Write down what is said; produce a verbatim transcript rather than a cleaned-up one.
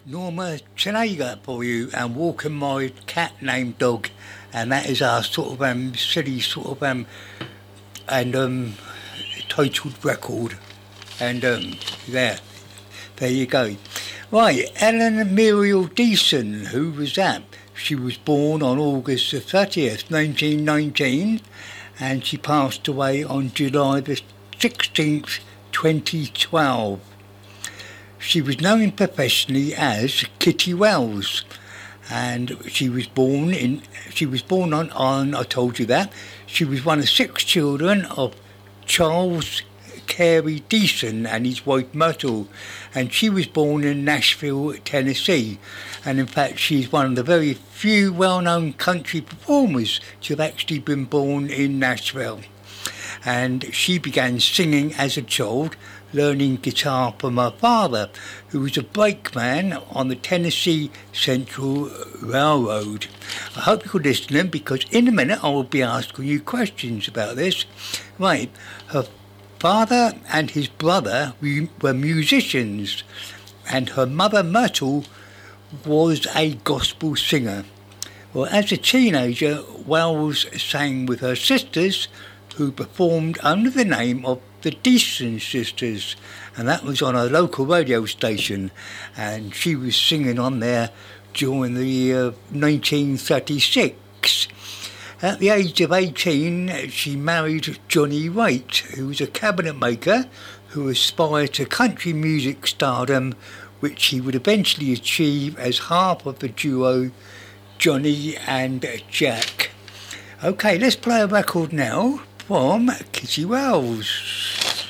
Norma Chenaga for you and Walking My Cat Named Dog, and that is our sort of um, silly sort of um, and um, titled record, and um, there, there you go. Right, Ellen Muriel Deason, who was that? She was born on August the thirtieth, nineteen nineteen, and she passed away on July the sixteenth, twenty twelve. She was known professionally as Kitty Wells, and she was born in. She was born on, on. I told you that. She was one of six children of Charles Carey Deason and his wife Myrtle, and she was born in Nashville, Tennessee. And in fact, she's one of the very few well-known country performers to have actually been born in Nashville. And she began singing as a child, learning guitar from her father, who was a brakeman on the Tennessee Central Railroad. I hope you're listening, because in a minute I will be asking you questions about this. Right, her father and his brother were musicians, and her mother Myrtle was a gospel singer. Well, as a teenager, Wells sang with her sisters, who performed under the name of the Deason Sisters, and that was on a local radio station, and she was singing on there during the year nineteen thirty-six. At the age of eighteen, she married Johnny Waite, who was a cabinet maker who aspired to country music stardom, which he would eventually achieve as half of the duo Johnny and Jack. Okay, let's play a record now from Kitty Wells.